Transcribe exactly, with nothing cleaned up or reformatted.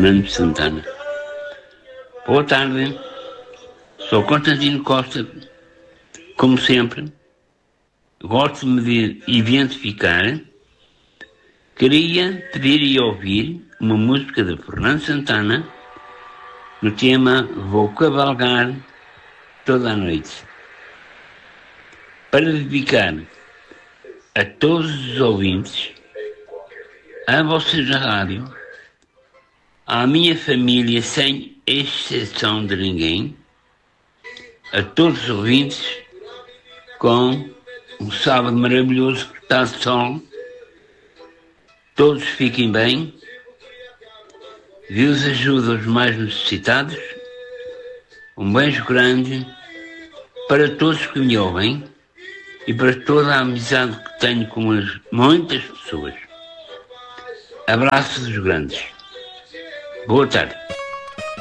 Fernando Santana. Boa tarde, sou Constantino Costa. Como sempre, gosto-me de identificar. Queria pedir e ouvir uma música de Fernando Santana no tema Vou Cavalgar Toda a Noite, para dedicar a todos os ouvintes, a vocês da rádio, à minha família, sem exceção de ninguém, a todos os ouvintes, com um sábado maravilhoso que está de sol. Todos fiquem bem. Deus ajuda os mais necessitados. Um beijo grande para todos que me ouvem e para toda a amizade que tenho com as muitas pessoas. Abraços grandes. Boa tarde.